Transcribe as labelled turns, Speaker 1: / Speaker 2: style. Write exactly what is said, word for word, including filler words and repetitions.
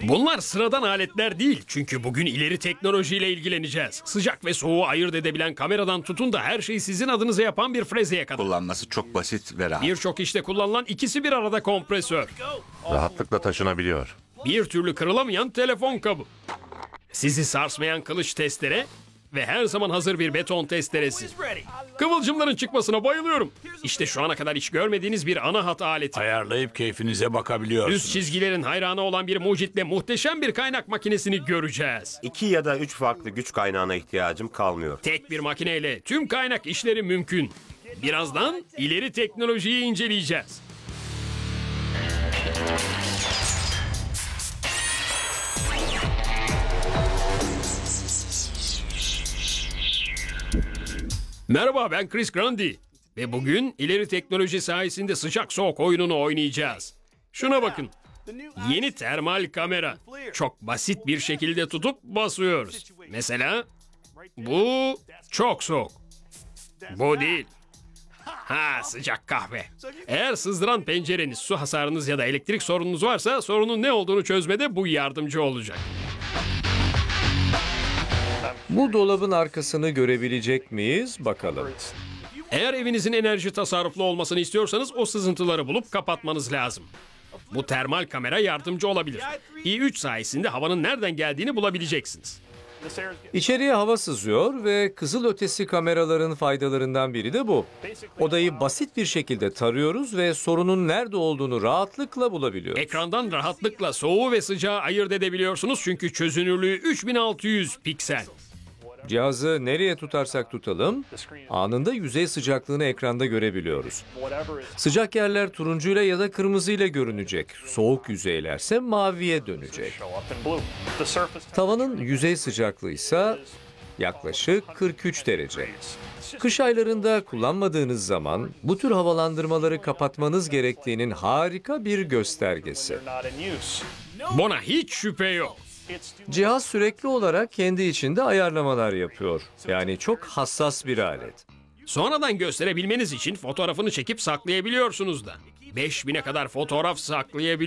Speaker 1: Bunlar sıradan aletler değil. Çünkü bugün ileri teknolojiyle ilgileneceğiz. Sıcak ve soğuğu ayırt edebilen kameradan tutun da her şeyi sizin adınıza yapan bir frezeye kadar.
Speaker 2: Kullanması çok basit ve rahat.
Speaker 1: Birçok işte kullanılan ikisi bir arada kompresör.
Speaker 3: Rahatlıkla taşınabiliyor.
Speaker 1: Bir türlü kırılamayan telefon kabı. Sizi sarsmayan kılıç testere ve her zaman hazır bir beton testeresi. Kıvılcımların çıkmasına bayılıyorum. İşte şu ana kadar hiç görmediğiniz bir ana hat aleti.
Speaker 4: Ayarlayıp keyfinize bakabiliyorsunuz.
Speaker 1: Düz çizgilerin hayranı olan bir mucitle muhteşem bir kaynak makinesini göreceğiz.
Speaker 5: İki ya da üç farklı güç kaynağına ihtiyacım kalmıyor.
Speaker 1: Tek bir makineyle tüm kaynak işleri mümkün. Birazdan ileri teknolojiyi inceleyeceğiz. Merhaba, ben Chris Grundy ve bugün ileri teknoloji sayesinde sıcak soğuk oyununu oynayacağız. Şuna bakın. Yeni termal kamera. Çok basit bir şekilde tutup basıyoruz. Mesela bu çok soğuk. Bu değil. Ha, sıcak kahve. Eğer sızdıran pencereniz, su hasarınız ya da elektrik sorununuz varsa sorunun ne olduğunu çözmede bu yardımcı olacak.
Speaker 6: Bu dolabın arkasını görebilecek miyiz? Bakalım.
Speaker 1: Eğer evinizin enerji tasarruflu olmasını istiyorsanız o sızıntıları bulup kapatmanız lazım. Bu termal kamera yardımcı olabilir. i üç sayesinde havanın nereden geldiğini bulabileceksiniz.
Speaker 6: İçeriye hava sızıyor ve kızılötesi kameraların faydalarından biri de bu. Odayı basit bir şekilde tarıyoruz ve sorunun nerede olduğunu rahatlıkla bulabiliyoruz.
Speaker 1: Ekrandan rahatlıkla soğuğu ve sıcağı ayırt edebiliyorsunuz çünkü çözünürlüğü üç bin altı yüz piksel.
Speaker 6: Cihazı nereye tutarsak tutalım, anında yüzey sıcaklığını ekranda görebiliyoruz. Sıcak yerler turuncuyla ya da kırmızıyla görünecek. Soğuk yüzeylerse maviye dönecek. Tavanın yüzey sıcaklığı ise yaklaşık kırk üç derece. Kış aylarında kullanmadığınız zaman bu tür havalandırmaları kapatmanız gerektiğinin harika bir göstergesi.
Speaker 1: Buna hiç şüphe yok.
Speaker 6: Cihaz sürekli olarak kendi içinde ayarlamalar yapıyor. Yani çok hassas bir alet.
Speaker 1: Sonradan gösterebilmeniz için fotoğrafını çekip saklayabiliyorsunuz da. beş bine kadar fotoğraf saklayabiliyorsunuz.